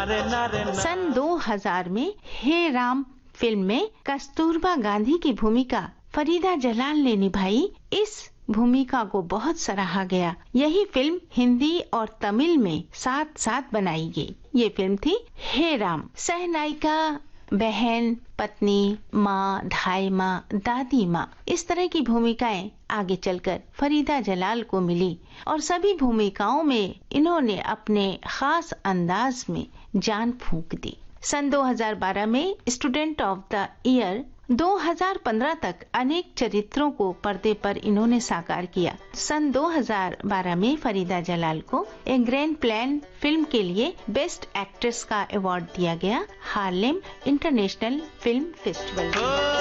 सन 2000 में हे राम फिल्म में कस्तूरबा गांधी की भूमिका फरीदा जलाल ने निभाई। इस भूमिका को बहुत सराहा गया। यही फिल्म हिंदी और तमिल में साथ साथ बनाई गई। ये फिल्म थी हे राम। सहनायिका, बहन, पत्नी, माँ, ढाई माँ, दादी माँ, इस तरह की भूमिकाएं आगे चलकर फरीदा जलाल को मिली और सभी भूमिकाओं में इन्होंने अपने खास अंदाज में जान फूंक दी। सन 2012 में स्टूडेंट ऑफ द ईयर, 2015 तक अनेक चरित्रों को पर्दे पर इन्होंने साकार किया। सन 2012 में फरीदा जलाल को ए ग्रैंड प्लान फिल्म के लिए बेस्ट एक्ट्रेस का अवार्ड दिया गया हार्लेम इंटरनेशनल फिल्म फेस्टिवल।